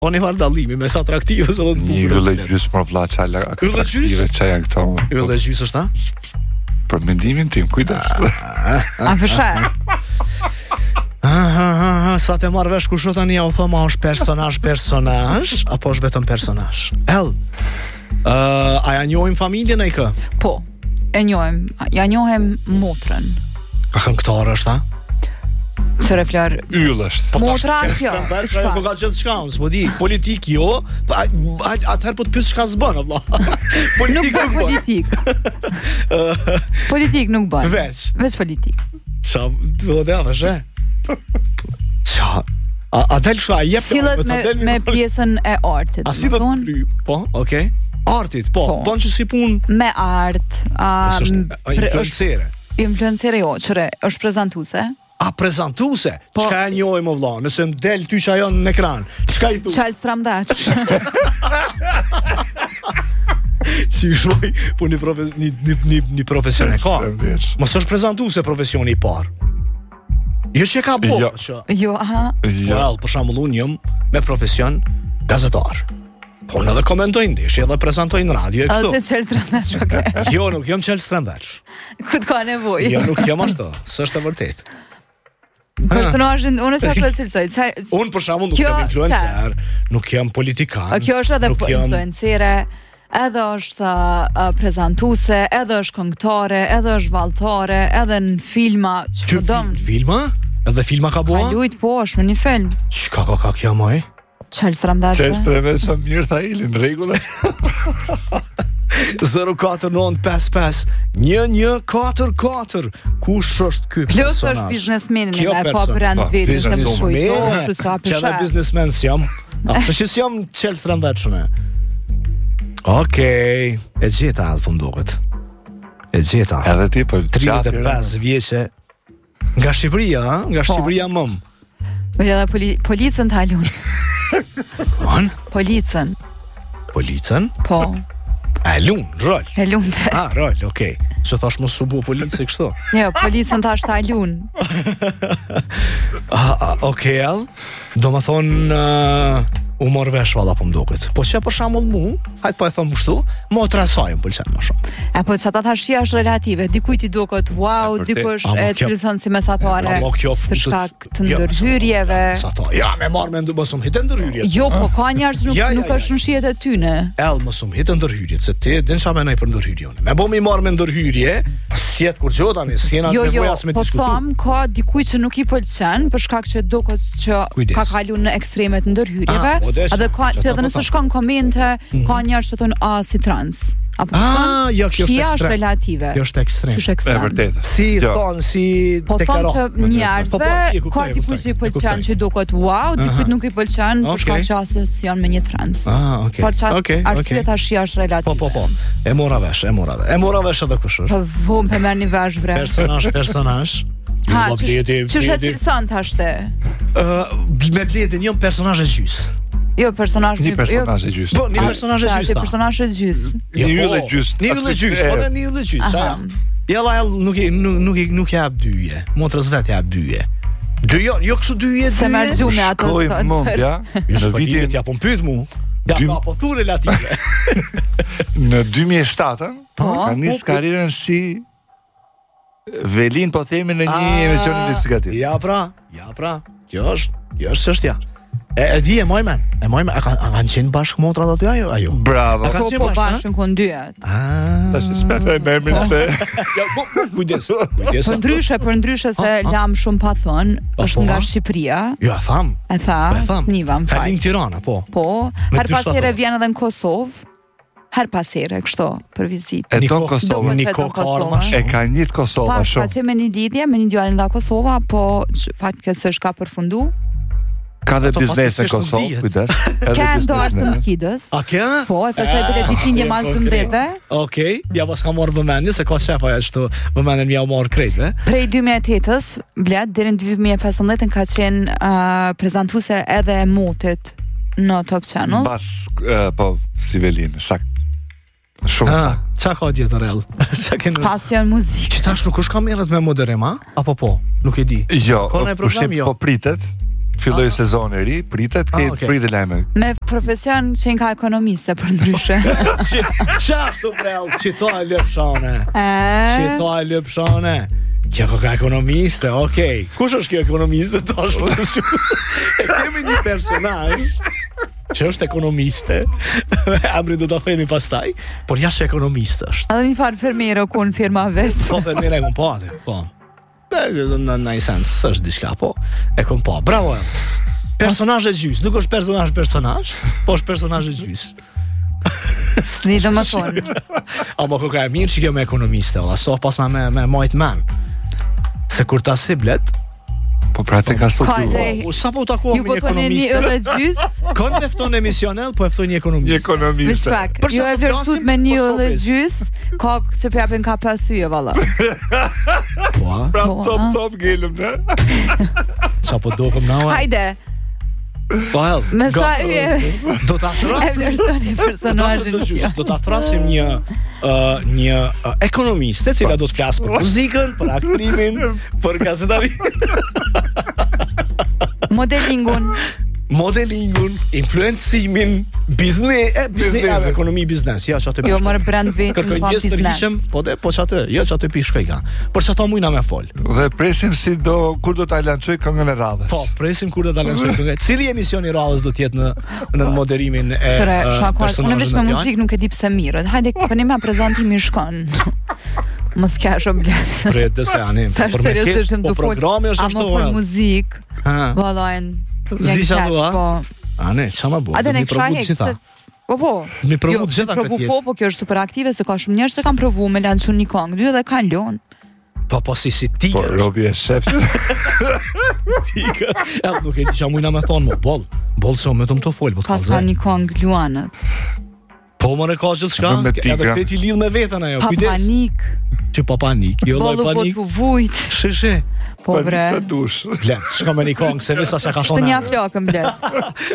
Oni marrë dallimi mes atraktivës edhe të Një bukurës. yll e gjys më vlla çala Yll e gjys? çfarë janë këto? Yll e gjys është ta? Për mendimin tim, kujdes. A fsha? Sa të marrë vesh kusho tani ja u thoma është personazh apo është vetëm personazh? A ja njohim familjen e kë? Po. E njohim. Ja njohem motrën. Ka këngëtar është ta? Çfarë flar? Yll është. Motra kjo. Po ka gjithë shka, s'po di, politik jo, atëherë po të pyes çka s'bën, valla. Nuk bën politik. Politik nuk bën. Veç politik. Qa, do të avash, Qa, a del kështu, a jep... Sillet me pjesën e artit. A si do të kry, po, okej. Artit, po, bën që si punë... Me art, influencere jo, qëre, është prezantuse. A prezantuse? Çka e njohim o vlla? Nëse më del ty që ajo në ekran, çka i thu? Çal Stramdaç. Si shloj, po një profesion e ka. Mos është prezantuse profesioni i parë. Jo që ka bo, që... Jo, aha. Well, për shembull unë jam me profesion gazetar. Po në dhe komentojnë dish, edhe prezentojnë në radio e kështu. A të Çel Stramdaç, okay. Jo, nuk jam Çel Stramdaç. Ku të ka nevojë? Jo, nuk jam ashtu, s'është e vërtet. Personazhin, unë çfarë cilësoj? Unë për shembull nuk jam influencer, nuk jam politikan. Kjo është edhe influencere, edhe është prezantuese, edhe është këngëtare, edhe është valltare, edhe në filma, ç'dom. Filma? Edhe filma ka bua? Ka lujt, po, është në një film. Çka ka kjo moj? Çel Stramdaç. Çel Stramdaç sa mirë tha Ili, në rregull. 04955-1144. Kush është ky personazh? Plus është biznesmenin e me pa për rend vetë se më kujtosh sa për shkak. Çfarë biznesmen jam? Që jam Çel Stramdaç unë. Okej, e gjeta atë po mduket. E gjeta. Edhe ti po 35 vjeçe. Nga Shqipëria, ha? Nga Shqipëria mëm. Po edhe policën të halun. Kon? Policën. Policën? Po. A lun, rol. E lun. Rol, okay. Se tash mos subu policë kështu. Jo, policën tash ta lun. Okay, do më thonë u mor vesh valla po mduket. Po çka për shembull mu, hajt po e them kështu, motra saj më pëlqen më shumë. Po çata tash është relative, dikujt i duket wow, dikush e cilëson si mesatare. Për shkak të ndërhyrjeve. Ja, më marr mend mos um hitë ndërhyrje. Jo, po ka njerëz nuk është në shihet e tyne. Mos um hitë ndërhyrje, se ti din çfarë mënoj për ndërhyrjen. Me bë më marr me ndërhyrje, si et kur gjot tani, si jena nevoja as me diskutim. Po tham, ka dikujt që nuk i pëlqen për shkak që duket që ka kaluar në ekstremet e ndërhyrjeve. Edhe ka edhe nëse shkon komente, ka njerëz që thonë si trans. Apo jo, kjo është relative. Kjo është ekstrem. Është vërtet. Si thon, si deklaroj. Po thonë njerëzve, ka dikush që i pëlqen që duket wow, dikujt nuk i pëlqen për shkak që asocion me një trans. Okay. Okej. Arsye tash është relative. Po. E mora vesh edhe kush është. Po vum pe merrni vesh bre. Personazh. Ç'është cilëson tash te? Me Bledin jam personazh e gjys. Jo, personazh një personazh e gjys. Po, një personazh e gjys. Një personazh e gjys. Një yll e gjys. Një yll e gjys, po dhe një yll e gjys. Jella nuk jap dyje. Motrës vet jap dyje. Jo kështu dyje. Se më gjumë ato. Në vitin ja po pyet mu. Ja po thu relative. Në 2007, ka nis karrierën si Velin po themi në një emision investigativ. Ja pra. Kjo është çështja. E di e mojmen, a kanë qenë bashkë motrat aty ajo? Bravo. A kanë qenë bashkë në dyet. Tash s'pethoj me emrin se. Ja, kujdes. Për ndryshe se lam shumë pa thën, është nga Shqipëria. Jo, e tham. E tha, Niva, më fal. Kalin Tirana, po. Po, her pasere vjen edhe në Kosovë. Her pasere, kështu, për vizitë. E ton Kosovë, e ka njët Kosova shumë. Pa që me një lidhje, me një djalin nga Kosova, po fatkesisht ka përfundu. Ka dhe biznes në Kosovë, kujdes. Ka ndarë të Mkidës. A ke? Po, e fesoj për ditindje mas 12. Okej, ja pas ka marrë vëmendje, se ka shefa ashtu vëmendjen mja u marrë krejtve. Prej 2008-ës, bled, deri në 2015 ka qenë prezantuese edhe motit në Top Channel. Bas, po, si Velin, sakt. Shumë sa. Qa ka tjetër el? Pasion muzikë. Që tash nuk është kam erët me moderim, a? Apo po? Nuk e di. Jo, po pritet. filloj sezoni i ri, pritet pritet lajme. Me profesion që ka ekonomiste për ndryshe. Çfarë brell, çito e lëpshane. Çito e lëpshane. Kjo ka ekonomiste, okej. Kush është kjo ekonomiste tash? E kemi një personazh që është ekonomiste. Emri do ta themi pastaj, por jashtë ekonomiste është. Edhe një farë fermero ku në firma vet. Po fermera e po. Në sens, është diçka, po. E kom pa. Bravo. Personazh e gjys, nuk është personazh, po është personazh e gjys. S'ni do më thonë. Ama ka e mirë që kjo me ekonomiste, valla, so pasna me majt men. Se kur ta si blet, po pra te ka studiuar. Sa po takuam një ekonomiste? Ju po një gjys? Kon me fton emisionel, po e ftoj një ekonomiste. Një ekonomiste. Ju e vlerësut me një edhe gjys, ka që pjapin ka pasyje, valla. Po, pra cop gelëm, ne? Sa po dokem na? Hajde. Po hell. Me sa do ta thrasim. E vlerësoni personazhin. Do ta thrasim një ekonomiste, e cila do të flasë për muzikën, për aktrimin, për gazetarinë. Modelingun, influencimin, biznes, ekonomi biznes. Ja, çatë. Jo, më brand vetë pa biznes. Po çatë, jo çatë pishkoj ka. Por çato mujna me fol. Dhe presim kur do ta lançoj këngën e radhës. Po, presim kur do ta lançoj këngën. Cili emision i radhës do të jetë në moderimin e personazhit? Unë vetëm me muzikë nuk e di pse mirë. Hajde, keni më prezantimi shkon. Mos ka shoblet. Pre dëse ani. Po programi është ashtu. Për muzikë. Vallajn. Zdisha dua. Ane, çama bu. A dhe ne kësha Po. Mi provu të gjitha këtë jetë. Po, kjo është super aktive, se ka shumë njerëz që kanë provu me lançun një këngë, dy edhe kanë lënë. Po si ti. Po, Robi e shef. Tika. Nuk e di çamu na më thon më boll. Boll se më të fol, po të kalzoj. Ka një këngë luanët. Po më ka gjithçka, edhe kreti lidh me veten ajo. Kujdes. Panik. Që panik, jo lloj panik. Po të vujt. Shishe. Po bre. Sa dush. Blet, shka me një këngë, se vesa se ka thonë. Shtë një flokën, blet.